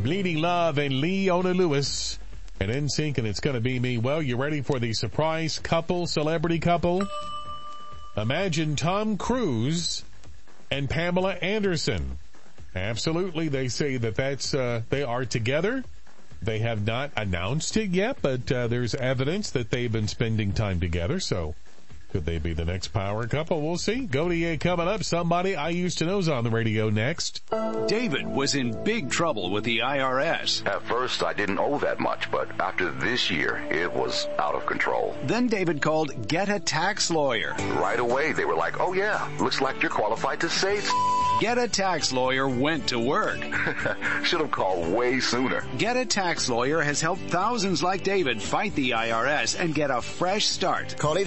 Bleeding Love and Leona Lewis and NSYNC, and It's Gonna Be Me. Well, you ready for the surprise couple, celebrity couple? Imagine Tom Cruise and Pamela Anderson. Absolutely, they say that they are together. They have not announced it yet, but there's evidence that they've been spending time together, so could they be the next power couple? We'll see. Godier coming up. Somebody I used to know's on the radio next. David was in big trouble with the IRS. At first, I didn't owe that much, but after this year, it was out of control. Then David called Get a Tax Lawyer. Right away, they were like, oh yeah, looks like you're qualified to say Get a Tax Lawyer went to work. Should have called way sooner. Get a Tax Lawyer has helped thousands like David fight the IRS and get a fresh start. Call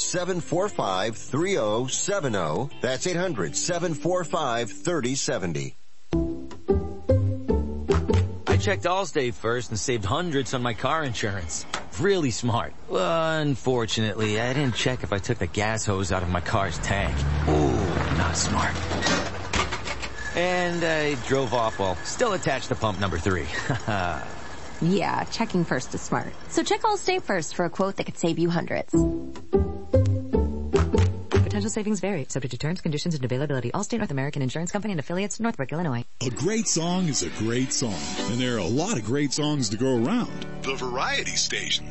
800-745-3070. That's 800-745-3070. I checked Allstate first and saved hundreds on my car insurance. Really smart. Well, unfortunately, I didn't check if I took the gas hose out of my car's tank. Ooh, not smart. And I drove off while still attached to pump number 3. Yeah, checking first is smart. So check Allstate first for a quote that could save you hundreds. Potential savings vary, subject to terms, conditions, and availability. Allstate North American Insurance Company and affiliates, Northbrook, Illinois. A great song is a great song, and there are a lot of great songs to go around. The Variety Station.